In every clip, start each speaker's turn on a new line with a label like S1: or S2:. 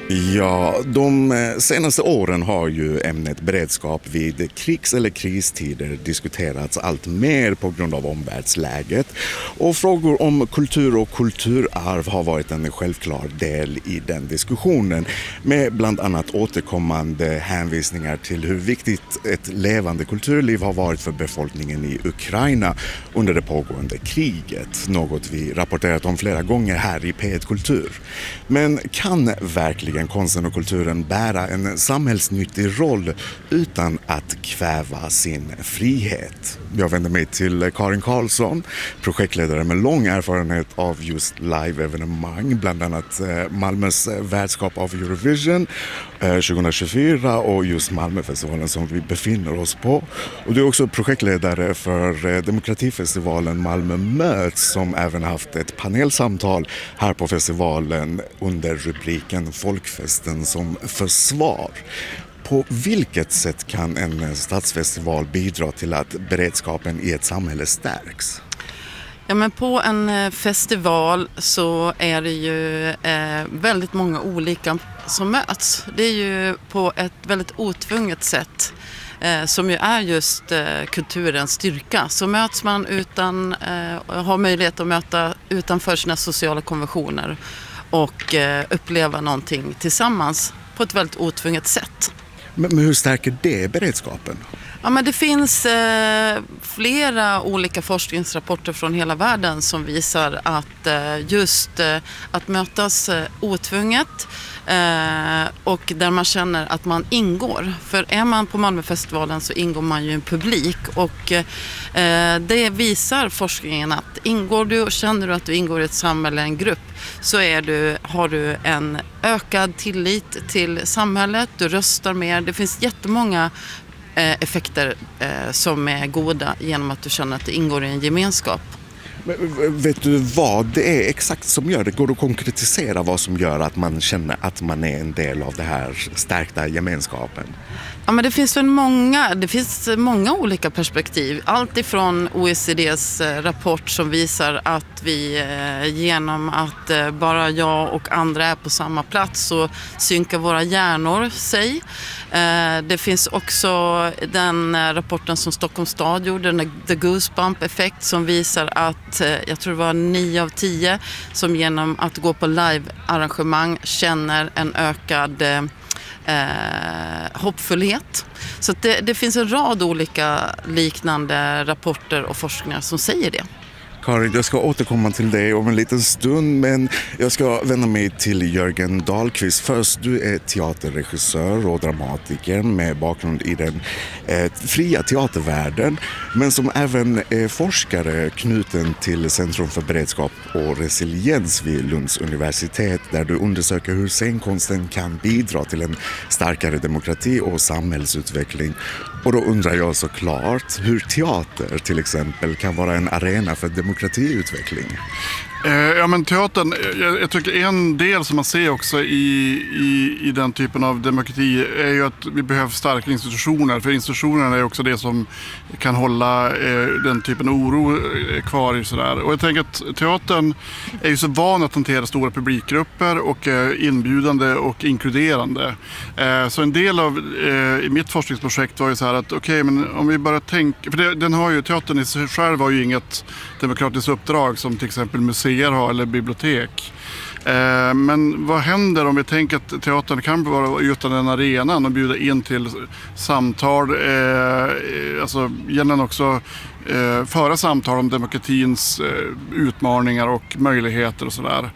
S1: Ja, de senaste åren har ju ämnet beredskap vid krigs- eller kristider diskuterats allt mer på grund av omvärldsläget. Och frågor om kultur och kulturarv har varit en självklar del i den diskussionen, med bland annat återkommande hänvisningar till hur viktigt ett levande kulturliv har varit för befolkningen i Ukraina under det pågående kriget. Något vi rapporterat om flera gånger här i P1 Kultur. Men kan verkligen konsten och kulturen bära en samhällsnyttig roll utan att kväva sin frihet? Jag vänder mig till Karin Karlsson, projektledare med lång erfarenhet av just live-evenemang, bland annat Malmös värdskap av Eurovision 2024 och just Malmöfestivalen som vi befinner oss på. Och du är också projektledare för demokratifestivalen Malmö möts, som även haft ett panelsamtal här på festivalen under rubriken Folkfesten som försvar. På vilket sätt kan en stadsfestival bidra till att beredskapen i ett samhälle stärks?
S2: Ja, men på en festival så är det ju väldigt många olika som möts. Det är ju på ett väldigt otvunget sätt som ju är just kulturens styrka. Så möts man utan har möjlighet att möta utanför sina sociala konventioner och uppleva någonting tillsammans på ett väldigt otvunget sätt.
S1: Men hur stärker det beredskapen?
S2: Ja, men det finns flera olika forskningsrapporter från hela världen som visar att just att mötas otvunget och där man känner att man ingår. För är man på Malmöfestivalen så ingår man ju i en publik, och det visar forskningen att ingår du och känner du att du ingår i ett samhälle, en grupp, så har du en ökad tillit till samhället, du röstar mer. Det finns jättemånga effekter som är goda genom att du känner att du ingår i en gemenskap.
S1: Vet du vad det är exakt som gör det? Går det att konkretisera vad som gör att man känner att man är en del av det här stärkta gemenskapen?
S2: Ja, men det finns många olika perspektiv. Allt ifrån OECDs rapport som visar att vi genom att bara jag och andra är på samma plats så synkar våra hjärnor sig. Det finns också den rapporten som Stockholms stad gjorde, The Goosebump-effekt, som visar att jag tror det var 9 av 10 som genom att gå på live-arrangemang känner en ökad hoppfullhet. Så att det finns en rad olika liknande rapporter och forskningar som säger det.
S1: Karin, jag ska återkomma till dig om en liten stund, men jag ska vända mig till Jörgen Dahlqvist först. Du är teaterregissör och dramatiker med bakgrund i den fria teatervärlden, men som även är forskare knuten till Centrum för beredskap och resiliens vid Lunds universitet, där du undersöker hur scenkonsten kan bidra till en starkare demokrati och samhällsutveckling. Och då undrar jag såklart hur teater till exempel kan vara en arena för demokratiutveckling.
S3: Ja, men teatern, jag tycker en del som man ser också i den typen av demokrati är ju att vi behöver starka institutioner. För institutionerna är också det som kan hålla den typen av oro kvar i sådär. Och jag tänker att teatern är ju så van att hantera stora publikgrupper och inbjudande och inkluderande. Så en del av i mitt forskningsprojekt var ju så här att okej, men om vi bara tänker, för teatern i sig själv har ju inget demokratiskt uppdrag som till exempel museer har eller bibliotek. Men vad händer om vi tänker att teatern kan vara utan den arenan och bjuda in till samtal, alltså gäller också föra samtal om demokratins utmaningar och möjligheter och sådär.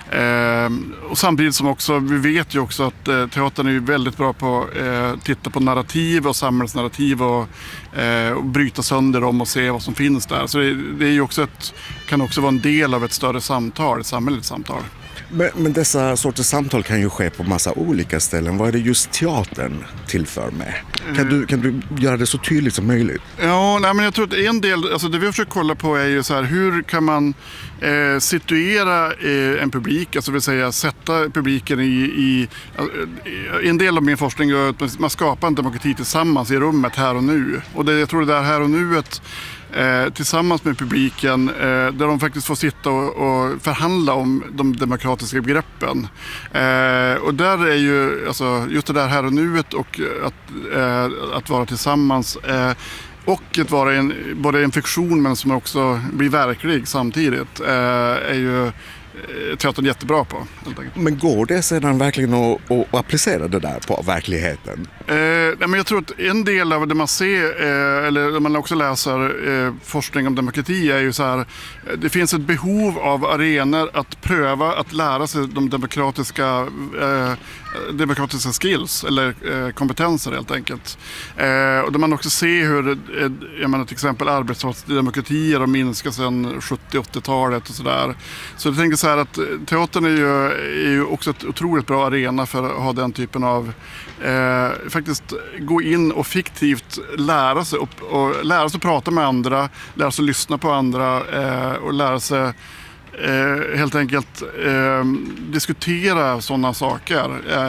S3: Och samtidigt som också, vi vet ju också att teatern är ju väldigt bra på att titta på narrativ och samhällsnarrativ och bryta sönder dem och se vad som finns där. Så det är ju också kan också vara en del av ett större samtal, ett samhälleligt samtal.
S1: Men dessa sorters samtal kan ju ske på massa olika ställen. Vad är det just teatern tillför med? Kan du göra det så tydligt som möjligt?
S3: Ja, nej, men jag tror att en del, alltså det vi försöker kolla på är ju så här, hur kan man situera en publik, alltså vill säga sätta publiken i en del av min forskning är att man skapar en demokrati tillsammans i rummet här och nu. Och jag tror det där här och nuet tillsammans med publiken där de faktiskt får sitta och förhandla om de demokratiska begreppen. Och där är ju alltså, just det där här och nuet och att vara tillsammans och att vara både en fiktion men som också blir verklig samtidigt är ju teatern jättebra på.
S1: Men går det sedan verkligen att applicera det där på verkligheten?
S3: Men jag tror att en del av det man ser, eller man också läser forskning om demokrati, är ju så här: det finns ett behov av arenor att pröva att lära sig de demokratiska skills eller kompetenser helt enkelt. Och där man också ser hur till exempel arbetsplatsdemokratier har minskat sedan 70-80-talet och sådär. Så jag tänker så här att teatern är ju också ett otroligt bra arena för att ha den typen av faktiskt gå in och fiktivt lära sig och lära sig prata med andra, lära sig lyssna på andra och lära sig helt enkelt diskutera sådana saker.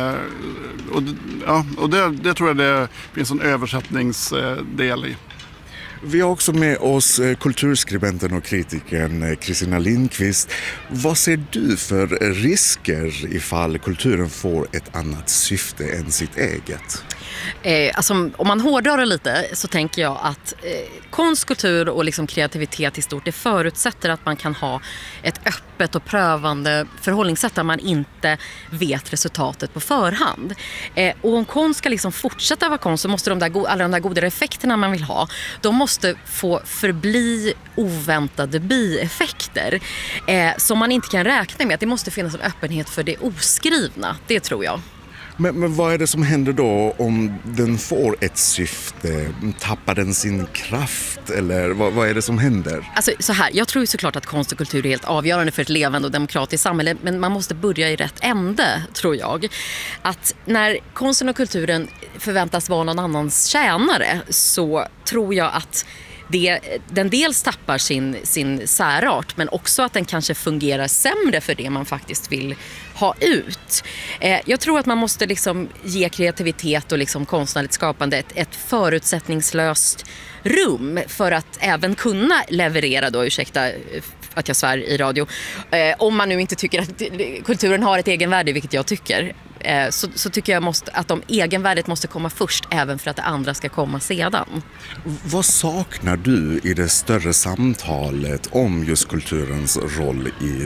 S3: Och det tror jag det finns en översättningsdel i.
S1: Vi har också med oss kulturskribenten och kritikern Kristina Lindqvist. Vad ser du för risker ifall kulturen får ett annat syfte än sitt eget?
S4: Alltså, om man hårdrar det lite så tänker jag att konst, kultur och liksom kreativitet i stort, det förutsätter att man kan ha ett öppet och prövande förhållningssätt där man inte vet resultatet på förhand. Och om konst ska liksom fortsätta vara konst så måste alla de där goda effekterna man vill ha, de måste få förbli oväntade bieffekter som man inte kan räkna med. Att det måste finnas en öppenhet för det oskrivna, det tror jag.
S1: Men vad är det som händer då om den får ett syfte? Tappar den sin kraft? Eller vad är det som händer?
S4: Alltså, så här, jag tror ju såklart att konst och kultur är helt avgörande för ett levande och demokratiskt samhälle. Men man måste börja i rätt ände, tror jag. Att när konsten och kulturen förväntas vara någon annans tjänare så tror jag att den dels tappar sin särart, men också att den kanske fungerar sämre för det man faktiskt vill ha ut. Jag tror att man måste liksom ge kreativitet och liksom konstnärligt skapande ett förutsättningslöst rum för att även kunna leverera då, ursäkta att jag svär i radio, om man nu inte tycker att kulturen har ett egenvärde, vilket jag tycker, så tycker jag att egenvärdet måste komma först även för att det andra ska komma sedan.
S1: Vad saknar du i det större samtalet om just kulturens roll i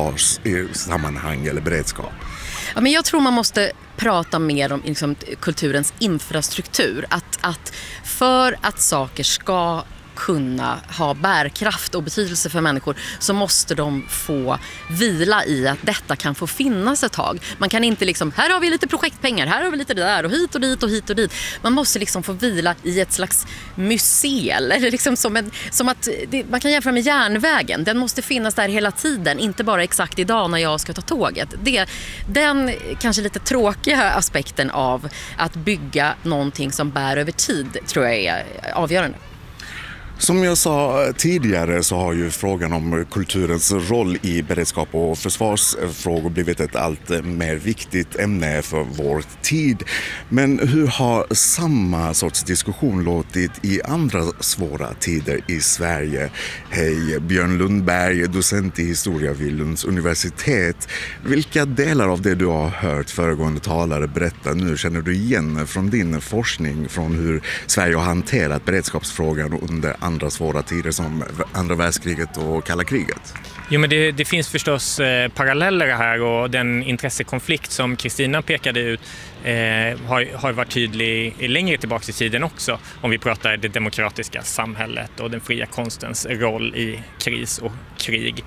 S1: försvarssammanhang eller beredskap?
S4: Ja, men jag tror man måste prata mer om liksom, kulturens infrastruktur. Att för att saker ska kunna ha bärkraft och betydelse för människor så måste de få vila i att detta kan få finnas ett tag. Man kan inte liksom, här har vi lite projektpengar, här har vi lite det där och hit och dit och hit och dit. Man måste liksom få vila i ett slags museum eller liksom som att man kan jämföra med järnvägen. Den måste finnas där hela tiden, inte bara exakt idag när jag ska ta tåget. Den kanske lite tråkiga aspekten av att bygga någonting som bär över tid tror jag är avgörande.
S1: Som jag sa tidigare så har ju frågan om kulturens roll i beredskap och försvarsfrågor blivit ett allt mer viktigt ämne för vår tid. Men hur har samma sorts diskussion låtit i andra svåra tider i Sverige? Hej, Björn Lundberg, docent i historia vid Lunds universitet. Vilka delar av det du har hört föregående talare berätta nu känner du igen från din forskning från hur Sverige har hanterat beredskapsfrågan under andra svåra tider som andra världskriget och kalla kriget?
S5: Jo, men det finns förstås paralleller här, och den intressekonflikt som Kristina pekade ut har varit tydlig längre tillbaka i tiden också, om vi pratar det demokratiska samhället och den fria konstens roll i kris och krig.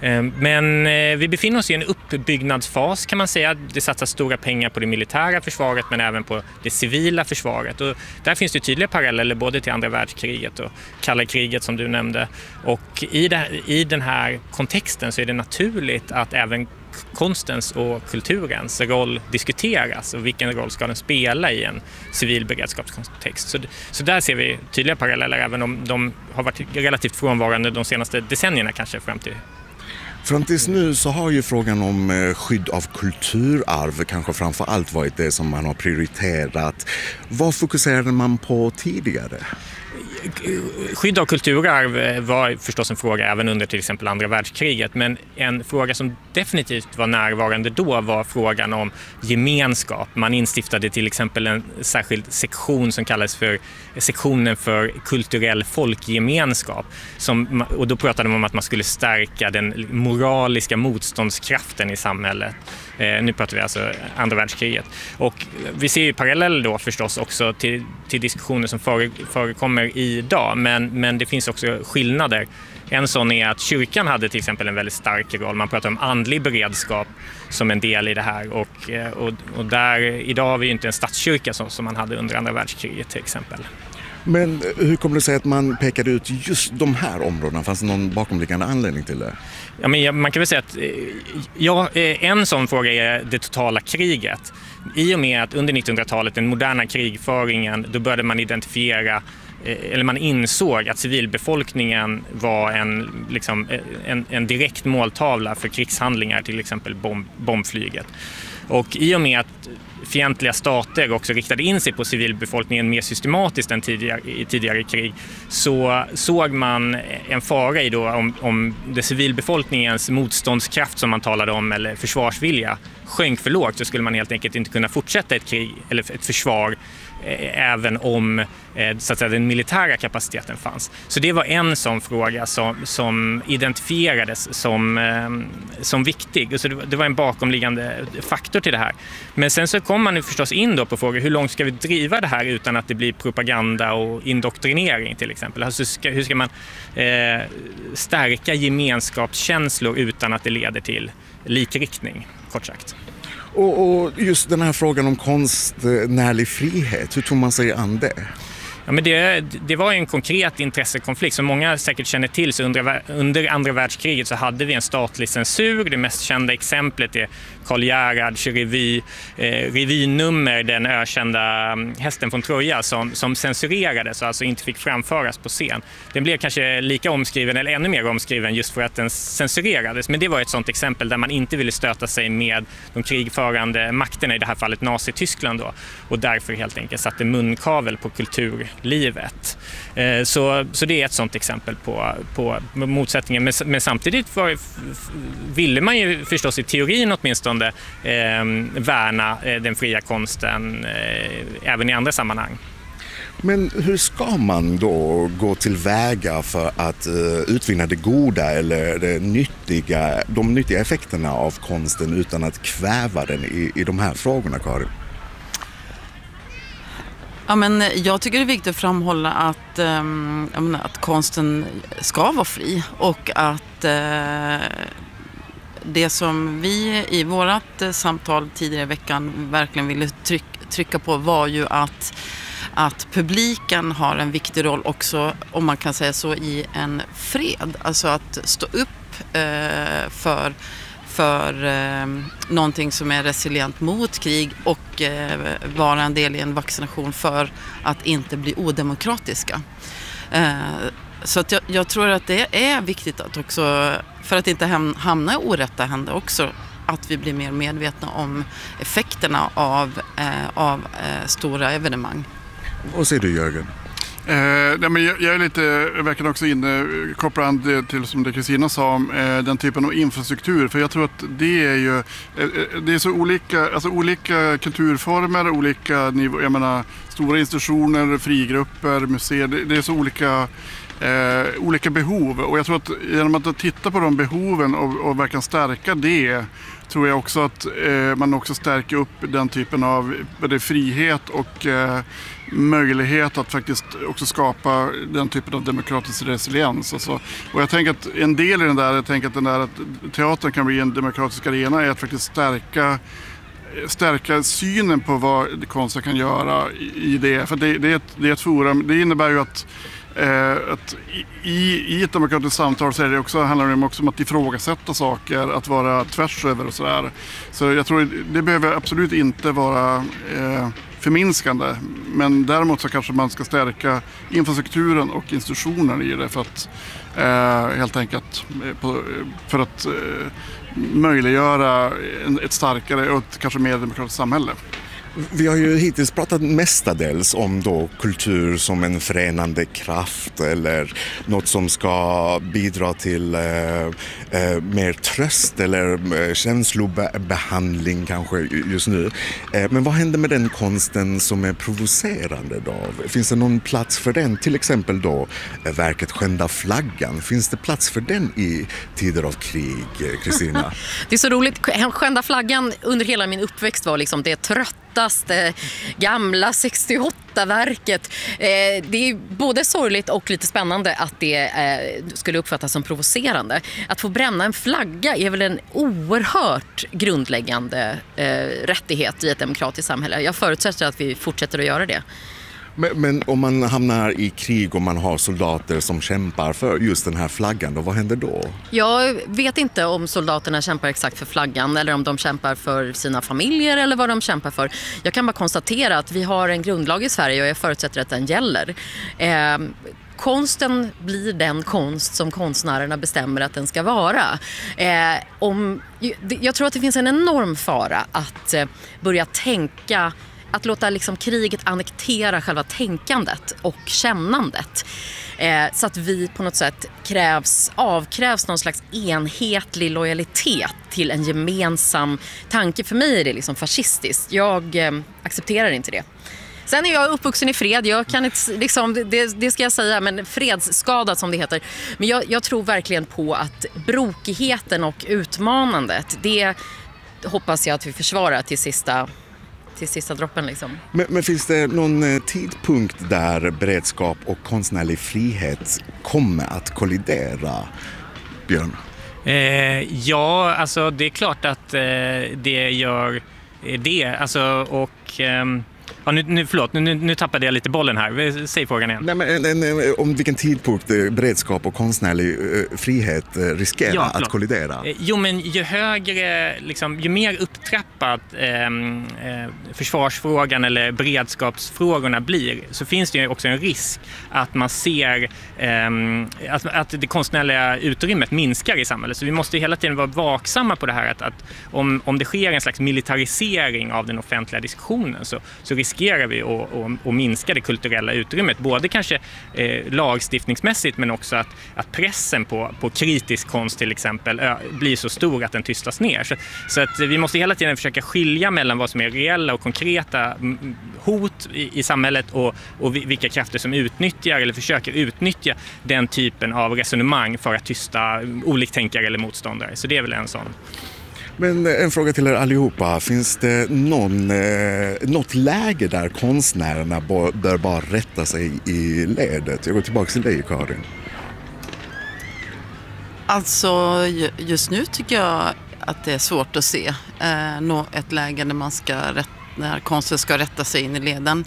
S5: Men vi befinner oss i en uppbyggnadsfas kan man säga. Det satsas stora pengar på det militära försvaret men även på det civila försvaret. Och där finns det tydliga paralleller både till andra världskriget och kalla kriget som du nämnde. Och i den här kontexten så är det naturligt att även konstens och kulturens roll diskuteras och vilken roll ska den spela i en civil beredskapskontext. Så där ser vi tydliga paralleller, även om de har varit relativt frånvarande de senaste decennierna kanske fram tills nu så har ju frågan om skydd av kulturarv kanske framför allt varit det som man har prioriterat. Vad fokuserade man på tidigare? Skydd av kulturarv var förstås en fråga även under till exempel andra världskriget, men en fråga som definitivt var närvarande då var frågan om gemenskap. Man instiftade till exempel en särskild sektion som kallas för sektionen för kulturell folkgemenskap, och då pratade man om att man skulle stärka den moraliska motståndskraften i samhället. Nu pratar vi alltså andra världskriget. Och vi ser ju parallell då förstås också till diskussioner som förekommer idag, men det finns också skillnader. En sån är att kyrkan hade till exempel en väldigt stark roll. Man pratar om andlig beredskap som en del i det här, och där idag har vi ju inte en statskyrka som man hade under andra världskriget till exempel.
S1: Men hur kommer det sig att man pekade ut just de här områdena? Fanns det någon bakomliggande anledning till det?
S5: Ja, men man kan väl säga att en sån fråga är det totala kriget. I och med att under 1900-talet, den moderna krigföringen, då började man identifiera, eller man insåg att civilbefolkningen var en direkt måltavla för krigshandlingar, till exempel bombflyget. Och i och med att fientliga stater också riktade in sig på civilbefolkningen mer systematiskt än i tidigare krig, så såg man en fara i då om det civilbefolkningens motståndskraft som man talade om, eller försvarsvilja, sjönk för lågt, så skulle man helt enkelt inte kunna fortsätta ett krig eller ett försvar även om så att säga, den militära kapaciteten fanns. Så det var en sån fråga som identifierades som viktig. Och så det var en bakomliggande faktor till det här. Men sen så kom man nu förstås in då på frågor, hur långt ska vi driva det här utan att det blir propaganda och indoktrinering till exempel? Alltså, hur ska man stärka gemenskapskänslor utan att det leder till likriktning, kort sagt?
S1: Och just den här frågan om konstnärlig frihet, hur tog man sig an det?
S5: Ja, men det var en konkret intressekonflikt som många säkert känner till. Så under andra världskriget så hade vi en statlig censur. Det mest kända exemplet är Karl Gerhards revynummer, den ökända Hästen från Troja, som censurerades och alltså inte fick framföras på scen. Den blev kanske lika omskriven eller ännu mer omskriven just för att den censurerades. Men det var ett sådant exempel där man inte ville stöta sig med de krigförande makterna, i det här fallet Nazityskland då, och därför helt enkelt satte munkavel på kulturlivet. Så det är ett sådant exempel på motsättningen. Men samtidigt ville man ju förstås i teorin åtminstone värna den fria konsten även i andra sammanhang.
S1: Men hur ska man då gå tillväga för att utvinna det goda eller de nyttiga effekterna av konsten utan att kväva den i de här frågorna, Karin?
S2: Ja, men jag tycker det är viktigt att framhålla att konsten ska vara fri, och att det som vi i vårat samtal tidigare i veckan verkligen ville trycka på var ju att publiken har en viktig roll också, om man kan säga så, i en fred. Alltså att stå upp för någonting som är resilient mot krig och vara en del i en vaccination för att inte bli odemokratiska. Så att jag tror att det är viktigt att också, för att inte hamna i orätta händer också, att vi blir mer medvetna om effekterna av stora evenemang.
S1: Vad säger du, Jörgen?
S3: Jag är lite, verkar också inne, kopplande till som det Kristina sa om den typen av infrastruktur, för jag tror att det är så olika kulturformer, olika nivåer, jag menar stora institutioner, frigrupper, museer, det är så olika behov, och jag tror att genom att titta på de behoven och verkligen stärka det, tror jag också att man också stärker upp den typen av både frihet och möjlighet att faktiskt också skapa den typen av demokratisk resiliens. Alltså, och jag tänker att en del i den där, att teatern kan bli en demokratisk arena, är att faktiskt stärka synen på vad konsten kan göra i det. För det är ett forum. Det innebär ju att i ett demokratiskt samtal så handlar det också om att ifrågasätta saker, att vara tvärs över och sådär. Så jag tror det behöver absolut inte vara förminskande, men däremot så kanske man ska stärka infrastrukturen och institutionen i det för att helt enkelt för att möjliggöra ett starkare och ett kanske mer demokratiskt samhälle.
S1: Vi har ju hittills pratat mestadels om då kultur som en förenande kraft eller något som ska bidra till mer tröst eller känslobehandling kanske just nu. Men vad händer med den konsten som är provocerande då? Finns det någon plats för den? Till exempel då verket Skända flaggan. Finns det plats för den i tider av krig, Kristina?
S4: Det är så roligt. Skända flaggan under hela min uppväxt var liksom det tröttaste gamla 68-verket. Det är både sorgligt och lite spännande att det skulle uppfattas som provocerande. Att få bränna en flagga är väl en oerhört grundläggande rättighet i ett demokratiskt samhälle. Jag förutsätter att vi fortsätter att göra det.
S1: Men om man hamnar i krig och man har soldater som kämpar för just den här flaggan, då vad händer då? Jag
S4: vet inte om soldaterna kämpar exakt för flaggan eller om de kämpar för sina familjer eller vad de kämpar för. Jag kan bara konstatera att vi har en grundlag i Sverige och jag förutsätter att den gäller. Konsten blir den konst som konstnärerna bestämmer att den ska vara. Jag tror att det finns en enorm fara att börja tänka, att låta liksom kriget annektera själva tänkandet och kännandet. Så att vi på något sätt avkrävs någon slags enhetlig lojalitet till en gemensam tanke. För mig är det liksom fascistiskt. Jag accepterar inte det. Sen är jag uppvuxen i fred, jag kan inte, liksom, det ska jag säga, men fredsskadad som det heter. Men jag tror verkligen på att brokigheten och utmanandet, det hoppas jag att vi försvarar till sista droppen liksom.
S1: Men finns det någon tidpunkt där beredskap och konstnärlig frihet kommer att kollidera, Björn?
S5: Ja, alltså det är klart att det gör det. Alltså, och... Ja, nu tappade jag lite bollen här. Säg frågan igen.
S1: Nej, men, om vilken tidpunkt beredskap och konstnärlig frihet riskerar att kollidera?
S5: Jo, men ju högre, liksom, ju mer upptrappad försvarsfrågan eller beredskapsfrågorna blir, så finns det ju också en risk att man ser att det konstnärliga utrymmet minskar i samhället. Så vi måste hela tiden vara vaksamma på det här att om det sker en slags militarisering av den offentliga diskussionen så riskerar vi att minska det kulturella utrymmet. Både kanske lagstiftningsmässigt men också att pressen på kritisk konst till exempel blir så stor att den tystas ner. Så att vi måste hela tiden försöka skilja mellan vad som är reella och konkreta hot i samhället och vilka krafter som utnyttjar eller försöker utnyttja den typen av resonemang för att tysta oliktänkare eller motståndare. Så det är väl en sån.
S1: Men en fråga till er allihopa. Finns det något läge där konstnärerna bör bara rätta sig i ledet? Jag går tillbaka till dig, Karin.
S2: Alltså, just nu tycker jag att det är svårt att se ett läge när konsten ska rätta sig in i leden.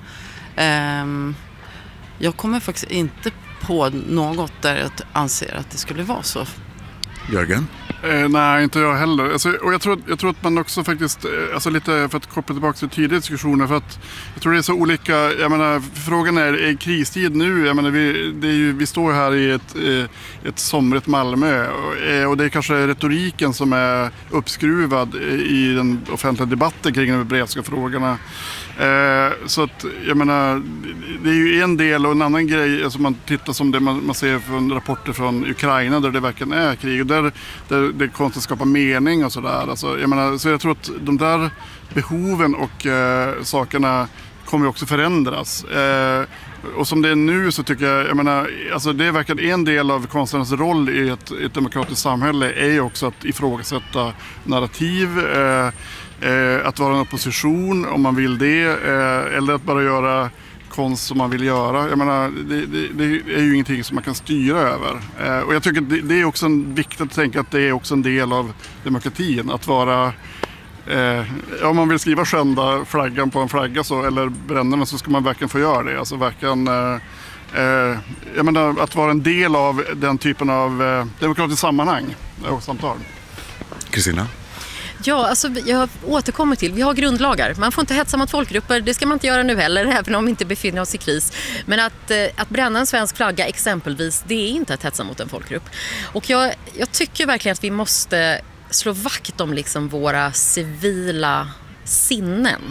S2: Jag kommer faktiskt inte på något där jag anser att det skulle vara så.
S1: Jörgen?
S3: Nej, inte jag heller. Alltså, och jag tror att man också faktiskt, alltså lite för att koppla tillbaka till tidigare diskussioner, för att jag tror det är så olika, jag menar, frågan är kristid nu, jag menar, vi står här i ett somrigt Malmö och det är kanske retoriken som är uppskruvad i den offentliga debatten kring de beredskapsfrågorna. Så att, jag menar, det är ju en del och en annan grej, alltså man tittar som det man ser från rapporter från Ukraina där det verkligen är krig och där det konsten skapar mening och sådär. Alltså, så jag tror att de där behoven och sakerna kommer också förändras. Och som det är nu så tycker jag menar, alltså det är verkligen en del av konstnärens roll i ett demokratiskt samhälle är ju också att ifrågasätta narrativ, att vara en opposition om man vill det, eller att bara göra konst som man vill göra. Jag menar, det är ju ingenting som man kan styra över. Och jag tycker att det är också viktigt att tänka att det är också en del av demokratin. Att vara, om man vill skriva skända flaggan på en flagga eller bränna den, så ska man verkligen få göra det. Alltså verkligen, jag menar, att vara en del av den typen av demokratiskt sammanhang och samtal.
S1: Kristina?
S4: Ja, alltså jag återkommer till, vi har grundlagar. Man får inte hetsa mot folkgrupper, det ska man inte göra nu heller, även om vi inte befinner oss i kris. Men att bränna en svensk flagga exempelvis, det är inte att hetsa mot en folkgrupp. Och jag tycker verkligen att vi måste slå vakt om liksom våra civila sinnen.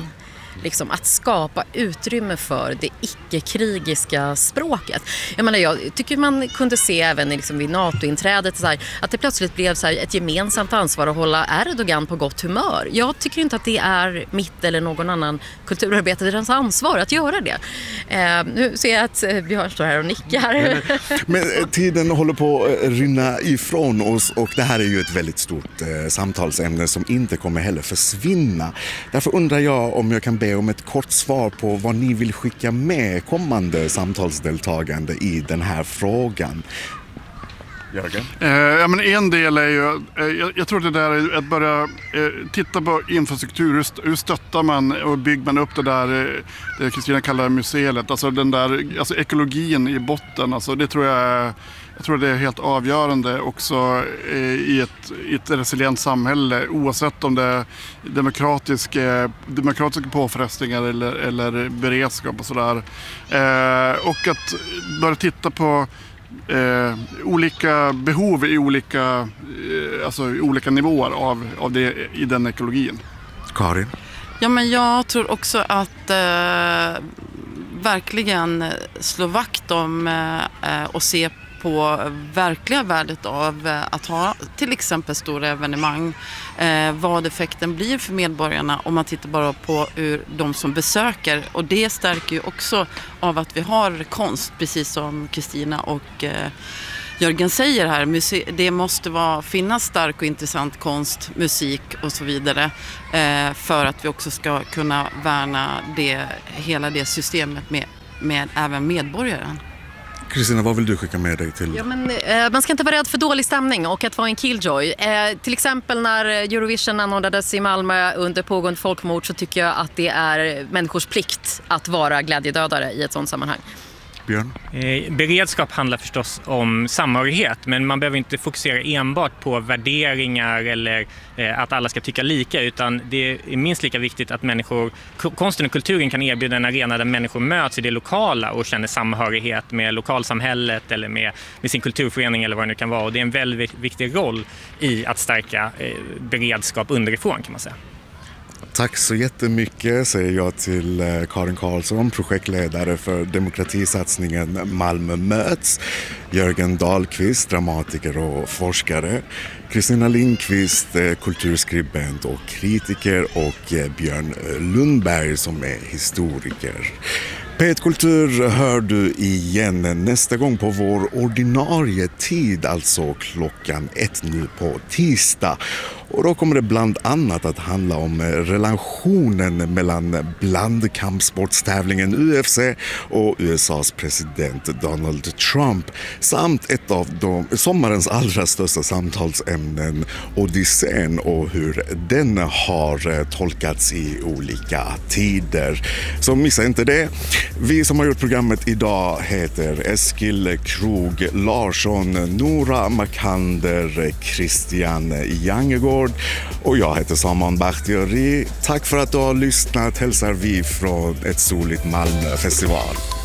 S4: liksom, att skapa utrymme för det icke-krigiska språket. Jag tycker man kunde se även liksom vid NATO-inträdet så här, att det plötsligt blev så här, ett gemensamt ansvar att hålla Erdogan på gott humör. Jag tycker inte att det är mitt eller någon annan kulturarbetares ansvar att göra det. Nu ser jag att Björn står här och nickar.
S1: Men tiden håller på att rinna ifrån oss och det här är ju ett väldigt stort samtalsämne som inte kommer heller försvinna. Därför undrar jag om jag kan be om ett kort svar på vad ni vill skicka med kommande samtalsdeltagande i den här frågan. Jörgen?
S3: Men en del är ju, jag tror det där är att börja titta på infrastruktur. Hur stöttar man och bygger man upp det där, det Kristina kallar museet, alltså den där, alltså ekologin i botten, alltså det tror jag det är helt avgörande också i ett resilient samhälle, oavsett om det är demokratiska påfrestningar eller beredskap och sådär. Och att börja titta på olika behov i olika nivåer av det i den ekologin.
S1: Karin?
S2: Ja, men jag tror också att verkligen slå vakt om och se på verkliga värdet av att ha till exempel stora evenemang. Vad effekten blir för medborgarna om man tittar bara på de som besöker. Och det stärker ju också av att vi har konst, precis som Kristina och Jörgen säger här. Det måste finnas stark och intressant konst, musik och så vidare för att vi också ska kunna värna hela det systemet med även medborgaren.
S1: Kristina, vad vill du skicka med dig till?
S4: Ja, men, man ska inte vara rädd för dålig stämning och att vara en killjoy. Till exempel när Eurovision anordnades i Malmö under pågående folkmord så tycker jag att det är människors plikt att vara glädjedödare i ett sådant sammanhang.
S1: Björn?
S5: Beredskap handlar förstås om samhörighet, men man behöver inte fokusera enbart på värderingar eller att alla ska tycka lika, utan det är minst lika viktigt att konsten och kulturen kan erbjuda en arena där människor möts i det lokala och känner samhörighet med lokalsamhället eller med sin kulturförening eller vad det nu kan vara. Och det är en väldigt viktig roll i att stärka beredskap underifrån, kan man säga.
S1: Tack så jättemycket säger jag till Karin Karlsson, projektledare för demokratisatsningen Malmö möts, Jörgen Dahlqvist, dramatiker och forskare, Kristina Lindqvist, kulturskribent och kritiker och Björn Lundberg som är historiker. P1 Kultur hör du igen nästa gång på vår ordinarie tid, alltså 1:00 nu på tisdag. Och då kommer det bland annat att handla om relationen mellan blandkampsportstävlingen UFC och USAs president Donald Trump samt ett av sommarens allra största samtalsämnen, Odysseen, och hur den har tolkats i olika tider. Så missa inte det. Vi som har gjort programmet idag heter Eskil Krog Larsson, Nora Makander, Christian Jangegård och jag heter Saman Bakhtiari. Tack för att du har lyssnat, hälsar vi från ett soligt Malmö festival.